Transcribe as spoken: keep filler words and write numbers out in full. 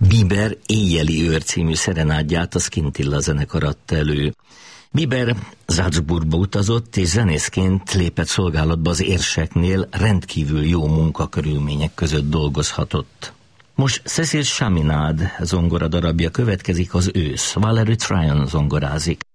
Bieber Éjjeli őr című szerenádját a Scintilla zenekar adta elő. Bieber Salzburgba utazott, és zenészként lépett szolgálatba az érseknél, rendkívül jó munkakörülmények között dolgozhatott. Most Cécile Chaminade zongora darabja következik, az Ősz. Valerie Tryon zongorázik.